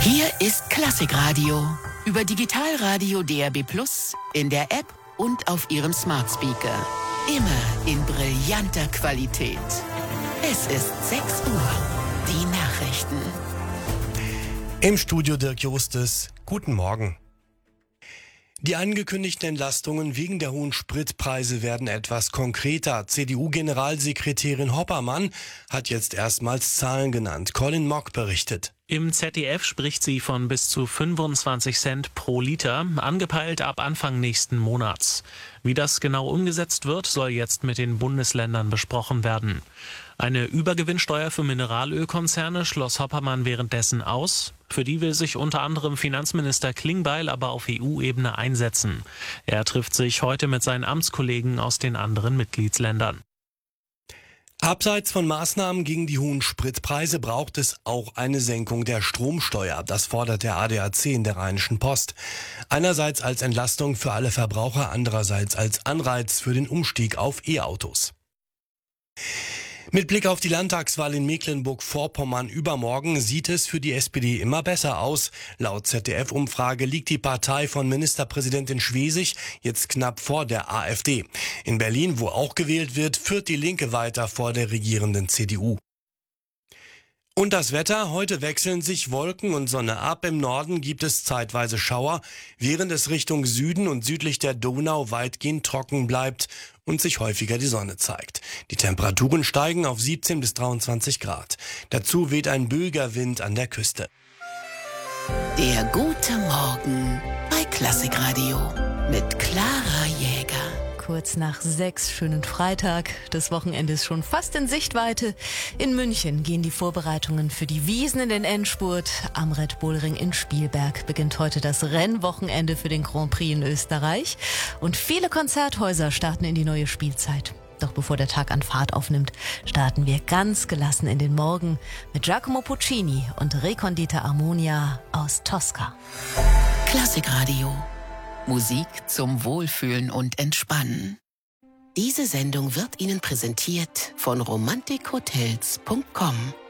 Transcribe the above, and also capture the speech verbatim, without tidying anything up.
Hier ist Klassikradio. Über Digitalradio D A B plus, in der App und auf Ihrem Smart Speaker. Immer in brillanter Qualität. Es ist sechs Uhr. Die Nachrichten. Im Studio Dirk Justus. Guten Morgen. Die angekündigten Entlastungen wegen der hohen Spritpreise werden etwas konkreter. C D U-Generalsekretärin Hoppermann hat jetzt erstmals Zahlen genannt. Colin Mock berichtet. Im Z D F spricht sie von bis zu fünfundzwanzig Cent pro Liter, angepeilt ab Anfang nächsten Monats. Wie das genau umgesetzt wird, soll jetzt mit den Bundesländern besprochen werden. Eine Übergewinnsteuer für Mineralölkonzerne schloss Hoppermann währenddessen aus. Für die will sich unter anderem Finanzminister Klingbeil aber auf E U-Ebene einsetzen. Er trifft sich heute mit seinen Amtskollegen aus den anderen Mitgliedsländern. Abseits von Maßnahmen gegen die hohen Spritpreise braucht es auch eine Senkung der Stromsteuer. Das fordert der A D A C in der Rheinischen Post. Einerseits als Entlastung für alle Verbraucher, andererseits als Anreiz für den Umstieg auf E-Autos. Mit Blick auf die Landtagswahl in Mecklenburg-Vorpommern übermorgen sieht es für die S P D immer besser aus. Laut Z D F-Umfrage liegt die Partei von Ministerpräsidentin Schwesig jetzt knapp vor der A f D. In Berlin, wo auch gewählt wird, führt die Linke weiter vor der regierenden C D U. Und das Wetter, heute wechseln sich Wolken und Sonne ab. Im Norden gibt es zeitweise Schauer, während es Richtung Süden und südlich der Donau weitgehend trocken bleibt und sich häufiger die Sonne zeigt. Die Temperaturen steigen auf siebzehn bis dreiundzwanzig Grad. Dazu weht ein böiger Wind an der Küste. Der gute Morgen bei Klassikradio mit Clara Jäger. Kurz nach sechs, schönen Freitag. Das Wochenende ist schon fast in Sichtweite. In München gehen die Vorbereitungen für die Wiesn in den Endspurt. Am Red Bull Ring in Spielberg beginnt heute das Rennwochenende für den Grand Prix in Österreich. Und viele Konzerthäuser starten in die neue Spielzeit. Doch bevor der Tag an Fahrt aufnimmt, starten wir ganz gelassen in den Morgen mit Giacomo Puccini und Recondita Armonia aus Tosca. Klassikradio. Musik zum Wohlfühlen und Entspannen. Diese Sendung wird Ihnen präsentiert von romantik hotels punkt com.